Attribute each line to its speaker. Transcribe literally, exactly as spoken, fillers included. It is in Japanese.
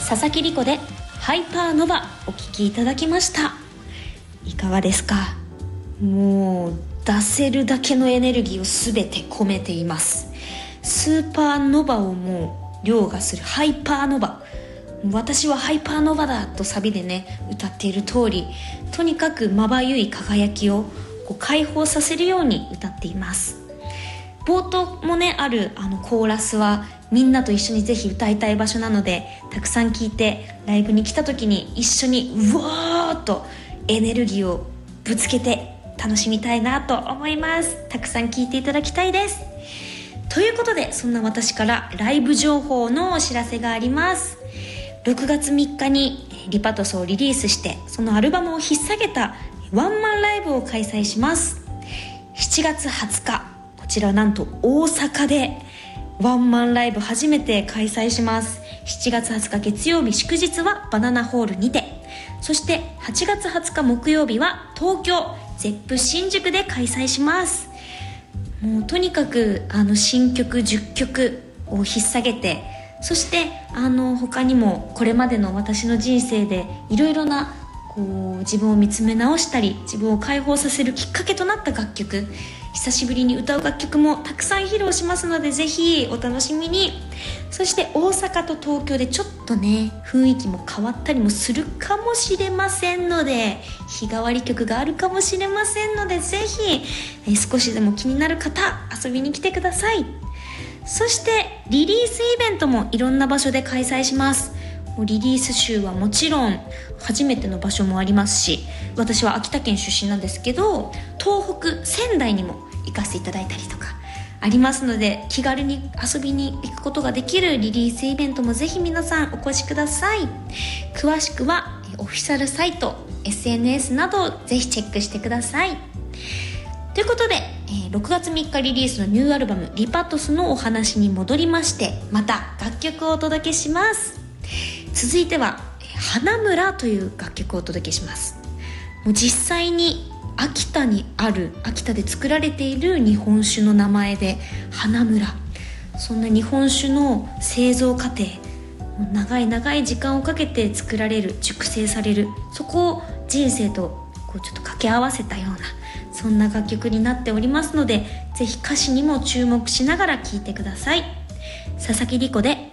Speaker 1: 佐々木梨子でハイパーノバお聴きいただきました。いかがですか？もう出せるだけのエネルギーをすべて込めています。スーパーノバをもう凌駕するハイパーノバ、私はハイパーノバだとサビでね歌っている通り、とにかくまばゆい輝きをこう解放させるように歌っています。冒頭もねあるあのコーラスはみんなと一緒にぜひ歌いたい場所なので、たくさん聴いてライブに来た時に一緒にうわーっとエネルギーをぶつけて楽しみたいなと思います。たくさん聴いていただきたいです。ということで、そんな私からライブ情報のお知らせがあります。ろくがつみっかにリパトスをリリースして、そのアルバムを引っ提げたワンマンライブを開催します。しちがつはつか、こちらなんと大阪でワンマンライブ初めて開催します。しちがつはつか月曜日祝日はバナナホールにて、そしてはちがつはつか木曜日は東京ゼップ新宿で開催します。もうとにかくあの新曲じゅっきょくを引っ提げて、そしてあの他にもこれまでの私の人生でいろいろなこう自分を見つめ直したり、自分を解放させるきっかけとなった楽曲、久しぶりに歌う楽曲もたくさん披露しますので、ぜひお楽しみに。そして大阪と東京でちょっとね雰囲気も変わったりもするかもしれませんので、日替わり曲があるかもしれませんので、ぜひえ少しでも気になる方遊びに来てください。そしてリリースイベントもいろんな場所で開催します。リリース週はもちろん初めての場所もありますし、私は秋田県出身なんですけど、東北仙台にも行かせていただいたりとかありますので、気軽に遊びに行くことができるリリースイベントもぜひ皆さんお越しください。詳しくはオフィシャルサイト エスエヌエス などをぜひチェックしてください。ということでろくがつみっかリリースのニューアルバムリパトスのお話に戻りまして、また楽曲をお届けします。続いては花村という楽曲をお届けします。もう実際に秋田にある、秋田で作られている日本酒の名前で花村。そんな日本酒の製造過程、長い長い時間をかけて作られる、熟成される、そこを人生とこうちょっと掛け合わせたような、そんな楽曲になっておりますので、ぜひ歌詞にも注目しながら聴いてください。佐々木梨子で